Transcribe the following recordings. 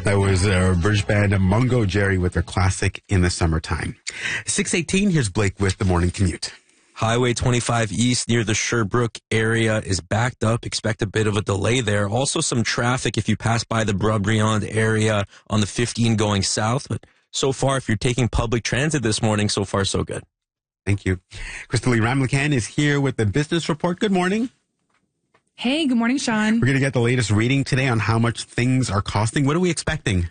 That was British band Mungo Jerry with their classic In the Summertime. 6:18, here's Blake with the morning commute. Highway 25 East near the Sherbrooke area is backed up. Expect a bit of a delay there. Also some traffic if you pass by the Brabant area on the 15 going south. But so far, if you're taking public transit this morning, so far so good. Thank you. Crystal-Lee Ramlakan is here with the business report. Good morning. Hey, good morning, Sean. We're going to get the latest reading today on how much things are costing. What are we expecting?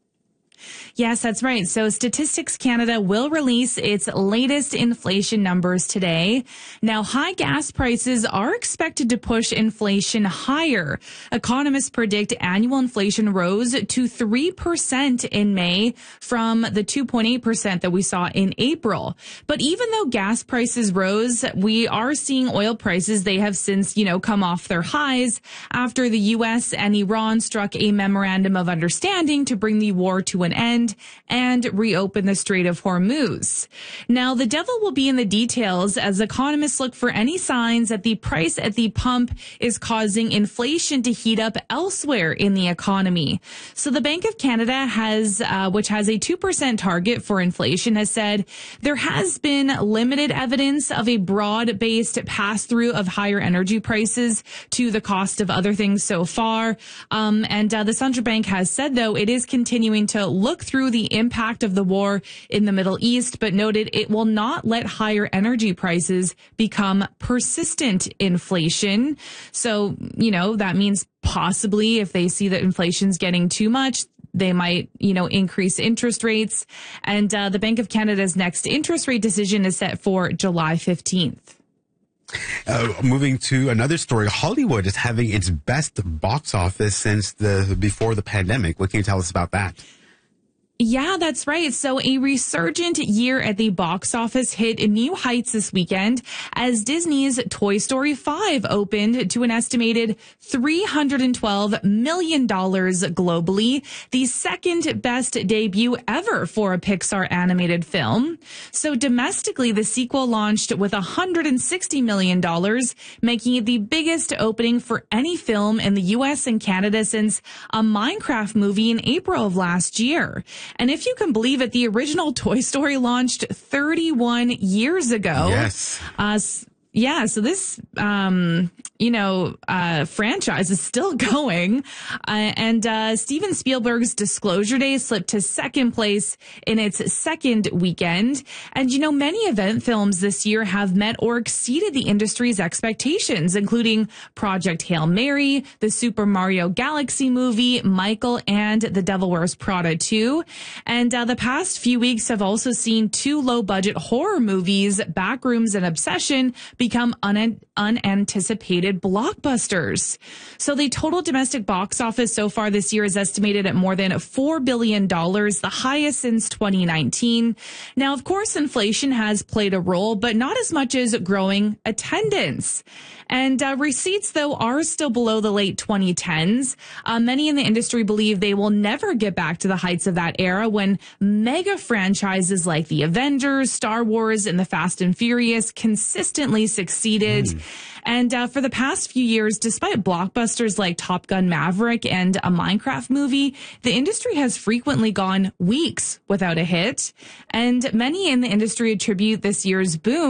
Yes, that's right. So Statistics Canada will release its latest inflation numbers today. Now, high gas prices are expected to push inflation higher. Economists predict annual inflation rose to 3% in May from the 2.8% that we saw in April. But even though gas prices rose, we are seeing oil prices. They have since, come off their highs after the U.S. and Iran struck a memorandum of understanding to bring the war to an end and reopen the Strait of Hormuz. Now, the devil will be in the details as economists look for any signs that the price at the pump is causing inflation to heat up elsewhere in the economy. So the Bank of Canada which has a 2% target for inflation, has said there has been limited evidence of a broad-based pass-through of higher energy prices to the cost of other things so far. The Central Bank has said, though, it is continuing to look through the impact of the war in the Middle East, but noted it will not let higher energy prices become persistent inflation. So, that means possibly if they see that inflation's getting too much, they might, increase interest rates. And the Bank of Canada's next interest rate decision is set for July 15th. Moving to another story, Hollywood is having its best box office since before the pandemic. What can you tell us about that? Yeah, that's right. So a resurgent year at the box office hit new heights this weekend as Disney's Toy Story 5 opened to an estimated $312 million globally, the second best debut ever for a Pixar animated film. So domestically, the sequel launched with $160 million, making it the biggest opening for any film in the U.S. and Canada since a Minecraft movie in April of last year. And if you can believe it, the original Toy Story launched 31 years ago. Yes. So this, franchise is still going. Steven Spielberg's Disclosure Day slipped to second place in its second weekend. And, many event films this year have met or exceeded the industry's expectations, including Project Hail Mary, the Super Mario Galaxy movie, Michael, and The Devil Wears Prada 2. And the past few weeks have also seen two low-budget horror movies, Backrooms and Obsession, become unanticipated blockbusters. So the total domestic box office so far this year is estimated at more than $4 billion, the highest since 2019. Now, of course, inflation has played a role, but not as much as growing attendance. And receipts, though, are still below the late 2010s. Many in the industry believe they will never get back to the heights of that era when mega franchises like the Avengers, Star Wars, and the Fast and Furious consistently succeeded. And for the past few years, despite blockbusters like Top Gun Maverick and a Minecraft movie, the industry has frequently gone weeks without a hit. And many in the industry attribute this year's boom